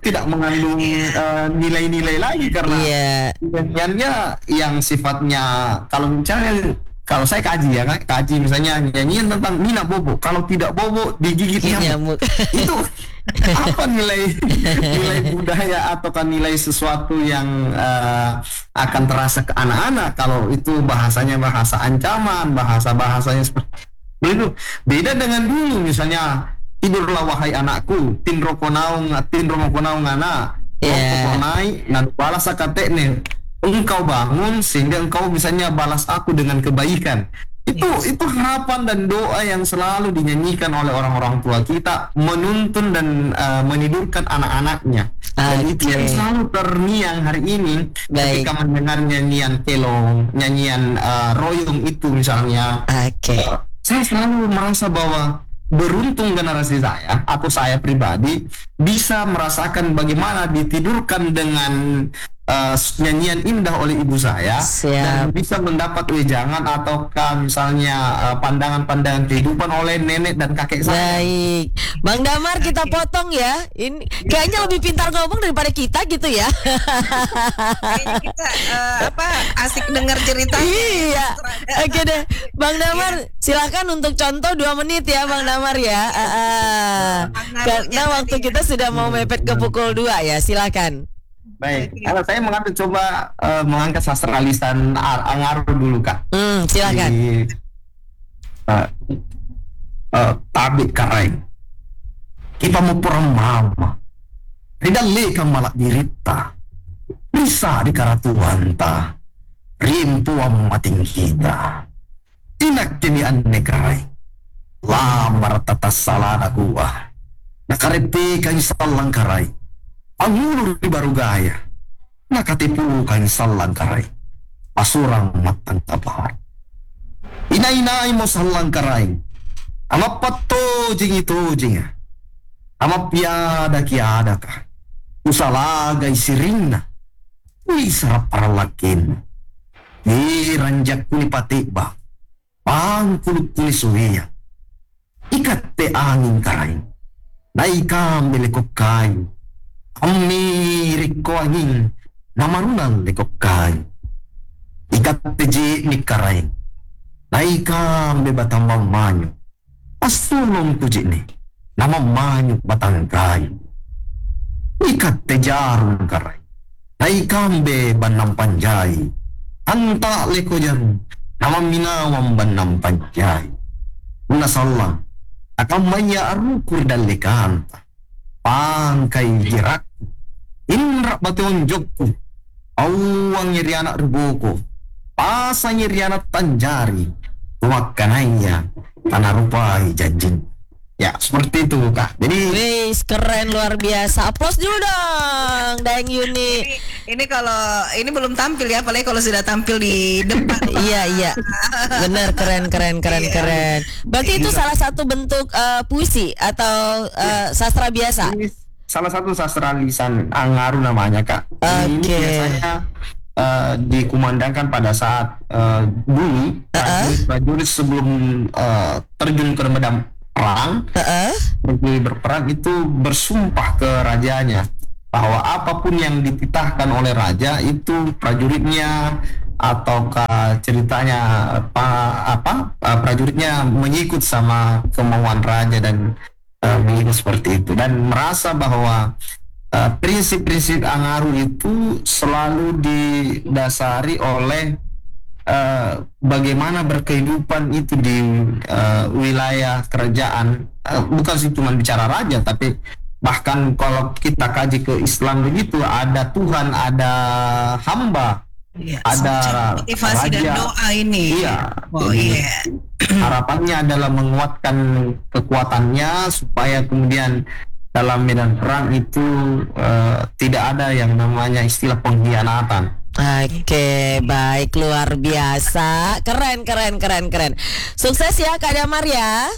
tidak mengandung nilai-nilai lagi karena nyanyiannya yang sifatnya kalau saya kaji ya, kaji misalnya nyanyian tentang Nina bobo, kalau tidak bobo digigit nyamuk. Itu apa nilai budaya ataukah nilai sesuatu yang akan terasa ke anak-anak kalau itu bahasanya bahasa ancaman, bahasanya seperti itu. Beda dengan dulu misalnya, tidurlah wahai anakku, tinro konaung anak, konai nan balas akatekne, engkau bangun sehingga engkau misalnya balas aku dengan kebaikan. Itu harapan dan doa yang selalu dinyanyikan oleh orang-orang tua kita, menuntun dan menidurkan anak-anaknya. Dan itu yang selalu terngiang hari ini ketika mendengar nyanyian kelong, nyanyian royong itu misalnya. Saya selalu merasa bahwa beruntung generasi saya atau saya pribadi bisa merasakan bagaimana ditidurkan dengan nyanyian indah oleh ibu saya. Dan bisa mendapat wejangan ataukah misalnya pandangan-pandangan kehidupan oleh nenek dan kakek saya. Baik, Bang Damar, kita potong ya. Ini kayaknya lebih pintar ngomong daripada kita gitu ya. Kayaknya kita asik dengar ceritanya. Iya. Oke deh, Bang Damar, silakan untuk contoh 2 menit ya, Bang Damar ya. Karena waktu kita sudah mau mepet ke pukul 2 ya, silakan. Baik, kalau saya coba mengangkat sastra lisan Angaru dulu, Kak. Silakan. Tabik kareng. Kita mau perang mama. Tidak lekang malak dirita. Bisa di karatuanta. Rimpuan mating kita. Inak kini anne kareng. Lamar tatas salana gua. Nakarete kayu salang kareng. Angulur di baru gaya, nakatipu kain salang karay, pasurang matang tabar. Ina-inay mo salang karay, amapat to jing ito jing, amapyada kiada ka, usalagay siring na, uy sarap paralakin, ranjak kuni pati ba, pangkulog kuni suhiya, ikat te angin karay, naikam bilikok kayo, Amirik ko angin namarunang likok kayo. Ikat teji ni karay. Naikam be batang mamanyo. Pasulong tuji ni namamanyo batang kayo. Ikat tejarong karay. Naikam be banang panjay. Anta liko jan namaminawang banang panjay. Unasalang akamaya arukur dalikanta. Pangkay jirak Indra batuang jogku awang nyeri anak rubuku pasang nyeri anak tanjari wakanaya tanah rupai janjin. Ya seperti itu, Kak. Jadi wis keren, luar biasa. Aplaus dulu dong Dayang Yuni. Ini kalau ini belum tampil ya, apalagi kalau sudah tampil di depan. Iya benar, keren. Berarti itu salah satu bentuk puisi atau sastra biasa. Ini salah satu sastra lisan Angaru namanya, Kak. Ini biasanya dikumandangkan pada saat dulu prajurit sebelum terjun ke medan perang, pergi berperang itu bersumpah ke rajanya bahwa apapun yang dititahkan oleh raja itu prajuritnya ataukah ceritanya prajuritnya mengikut sama kemauan raja dan begitu seperti itu, dan merasa bahwa prinsip-prinsip Angaru itu selalu didasari oleh bagaimana berkehidupan itu di wilayah kerajaan, bukan sih cuma bicara raja, tapi bahkan kalau kita kaji ke Islam begitu, ada Tuhan, ada hamba, ada motivasi raja dan doa ini. Harapannya adalah menguatkan kekuatannya supaya kemudian dalam medan perang itu tidak ada yang namanya istilah pengkhianatan. Oke, baik, luar biasa. Keren. Sukses ya Kak Damar ya.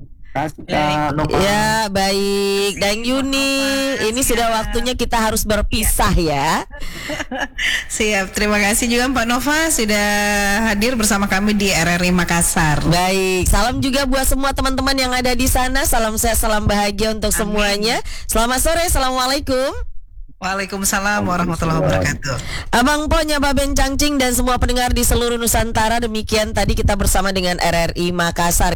Ya, baik. Dayang Yuni, ini sudah waktunya kita harus berpisah ya. Siap, terima kasih juga Mbak Nova sudah hadir bersama kami di RRI Makassar. Baik, salam juga buat semua teman-teman yang ada di sana. Salam sehat, salam bahagia untuk semuanya. Selamat sore, assalamualaikum. Waalaikumsalam warahmatullahi wabarakatuh. Abang Po, Nyaba Ben Cangcing dan semua pendengar di seluruh Nusantara, demikian tadi kita bersama dengan RRI Makassar.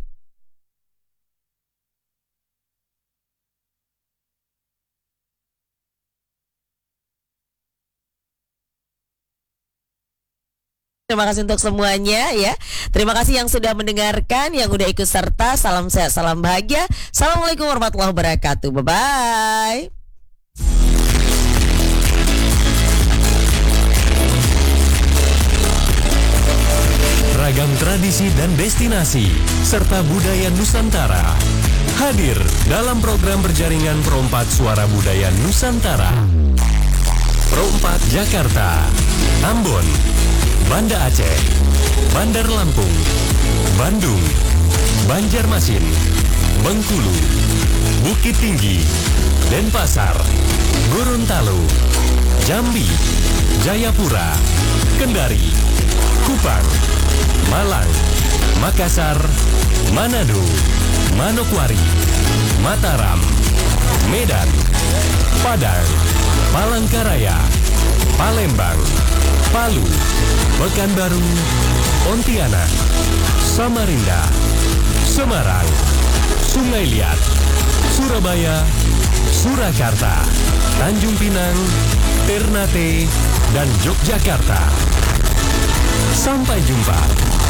Terima kasih untuk semuanya ya. Terima kasih yang sudah mendengarkan, yang udah ikut serta. Salam sehat, salam bahagia. Assalamualaikum warahmatullahi wabarakatuh. Bye-bye. Ragam tradisi dan destinasi serta budaya Nusantara hadir dalam program berjaringan Pro4 Suara Budaya Nusantara. Pro4 Jakarta, Ambon, Banda Aceh, Bandar Lampung, Bandung, Banjarmasin, Bengkulu, Bukit Tinggi, Denpasar, Gorontalo, Jambi, Jayapura, Kendari, Kupang, Malang, Makassar, Manado, Manokwari, Mataram, Medan, Padang, Palangkaraya, Palembang, Palu, Pekanbaru, Pontianak, Samarinda, Semarang, Sungai Liat, Surabaya, Surakarta, Tanjung Pinang, Ternate, dan Yogyakarta. Sampai jumpa.